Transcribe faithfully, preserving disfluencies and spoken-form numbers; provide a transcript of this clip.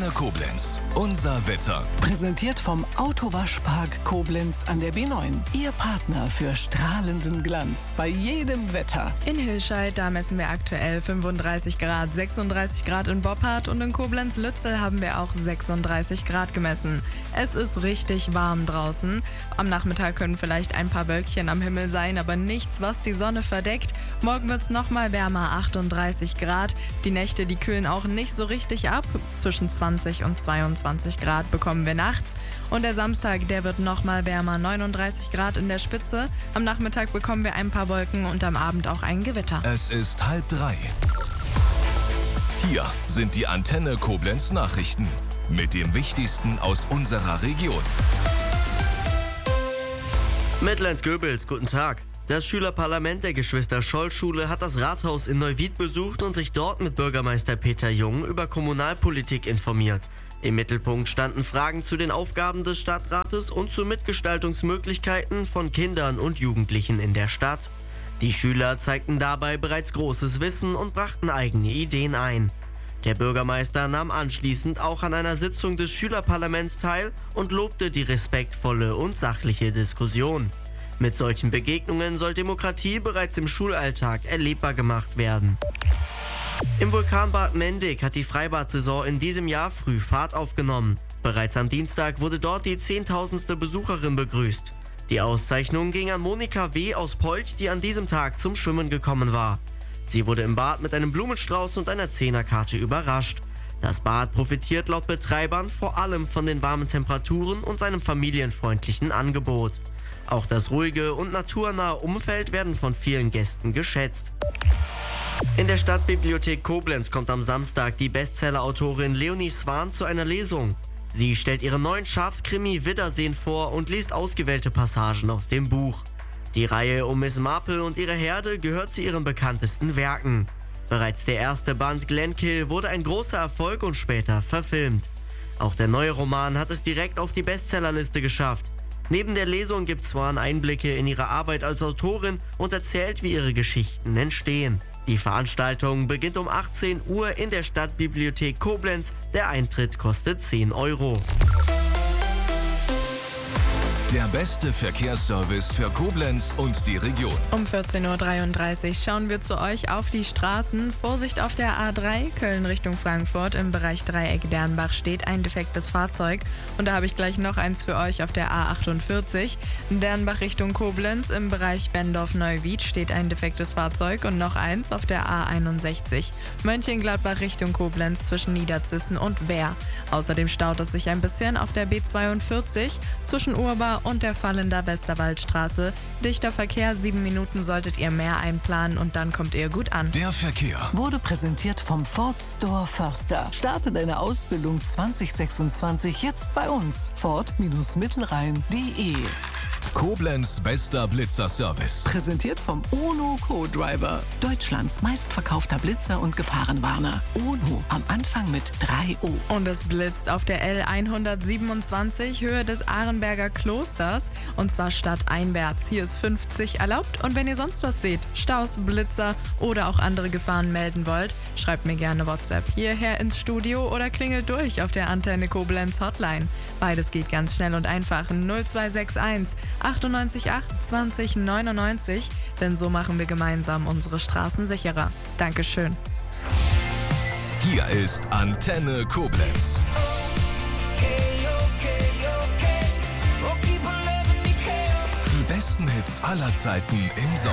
Antenne Koblenz. Unser Wetter. Präsentiert vom Autowaschpark Koblenz an der B neun. Ihr Partner für strahlenden Glanz bei jedem Wetter. In Hilscheid, da messen wir aktuell fünfunddreißig Grad, sechsunddreißig Grad in Boppard und in Koblenz-Lützel haben wir auch sechsunddreißig Grad gemessen. Es ist richtig warm draußen. Am Nachmittag können vielleicht ein paar Wölkchen am Himmel sein, aber nichts, was die Sonne verdeckt. Morgen wird es nochmal wärmer, achtunddreißig Grad. Die Nächte, die kühlen auch nicht so richtig ab. Zwischen zwanzig und zweiundzwanzig Grad bekommen wir nachts. Und der Samstag, der wird nochmal wärmer, neununddreißig Grad in der Spitze. Am Nachmittag bekommen wir ein paar Wolken und am Abend auch ein Gewitter. Es ist halb drei. Hier sind die Antenne Koblenz Nachrichten mit dem Wichtigsten aus unserer Region. Mittelland-Göbels, guten Tag. Das Schülerparlament der Geschwister-Scholl-Schule hat das Rathaus in Neuwied besucht und sich dort mit Bürgermeister Peter Jung über Kommunalpolitik informiert. Im Mittelpunkt standen Fragen zu den Aufgaben des Stadtrates und zu Mitgestaltungsmöglichkeiten von Kindern und Jugendlichen in der Stadt. Die Schüler zeigten dabei bereits großes Wissen und brachten eigene Ideen ein. Der Bürgermeister nahm anschließend auch an einer Sitzung des Schülerparlaments teil und lobte die respektvolle und sachliche Diskussion. Mit solchen Begegnungen soll Demokratie bereits im Schulalltag erlebbar gemacht werden. Im Vulkanbad Mendig hat die Freibad-Saison in diesem Jahr früh Fahrt aufgenommen. Bereits am Dienstag wurde dort die zehntausendste Besucherin begrüßt. Die Auszeichnung ging an Monika W. aus Polt, die an diesem Tag zum Schwimmen gekommen war. Sie wurde im Bad mit einem Blumenstrauß und einer Zehnerkarte überrascht. Das Bad profitiert laut Betreibern vor allem von den warmen Temperaturen und seinem familienfreundlichen Angebot. Auch das ruhige und naturnahe Umfeld werden von vielen Gästen geschätzt. In der Stadtbibliothek Koblenz kommt am Samstag die Bestsellerautorin Leonie Swan zu einer Lesung. Sie stellt ihren neuen Schafskrimi Wiedersehen vor und liest ausgewählte Passagen aus dem Buch. Die Reihe um Miss Marple und ihre Herde gehört zu ihren bekanntesten Werken. Bereits der erste Band Glenkill wurde ein großer Erfolg und später verfilmt. Auch der neue Roman hat es direkt auf die Bestsellerliste geschafft. Neben der Lesung gibt Swan Einblicke in ihre Arbeit als Autorin und erzählt, wie ihre Geschichten entstehen. Die Veranstaltung beginnt um achtzehn Uhr in der Stadtbibliothek Koblenz. Der Eintritt kostet zehn Euro. Der beste Verkehrsservice für Koblenz und die Region. Um vierzehn Uhr dreiunddreißig schauen wir zu euch auf die Straßen. Vorsicht auf der A drei, Köln Richtung Frankfurt. Im Bereich Dreieck Dernbach steht ein defektes Fahrzeug. Und da habe ich gleich noch eins für euch auf der A achtundvierzig. Dernbach Richtung Koblenz. Im Bereich Bendorf-Neuwied steht ein defektes Fahrzeug. Und noch eins auf der A einundsechzig. Mönchengladbach Richtung Koblenz zwischen Niederzissen und Wehr. Außerdem staut es sich ein bisschen auf der B zweiundvierzig zwischen Urbar und der Fallender Westerwaldstraße. Dichter Verkehr, sieben Minuten solltet ihr mehr einplanen und dann kommt ihr gut an. Der Verkehr Wurde präsentiert vom Ford Store Förster. Starte deine Ausbildung zwanzig sechsundzwanzig jetzt bei uns. Ford-Mittelrhein punkt de. Koblenz bester Blitzer-Service. Präsentiert vom UNO Co-Driver. Deutschlands meistverkaufter Blitzer und Gefahrenwarner. UNO am Anfang mit drei O. Und es blitzt auf der L hundertsiebenundzwanzig Höhe des Arenberger Klosters und zwar stadteinwärts. Hier ist fünfzig erlaubt und wenn ihr sonst was seht, Staus, Blitzer oder auch andere Gefahren melden wollt, schreibt mir gerne WhatsApp hierher ins Studio oder klingelt durch auf der Antenne Koblenz Hotline. Beides geht ganz schnell und einfach. null zwei sechs eins achtundneunzig acht zwanzig neunundneunzig, denn so machen wir gemeinsam unsere Straßen sicherer. Dankeschön. Hier ist Antenne Koblenz. Die besten Hits aller Zeiten im Sommer.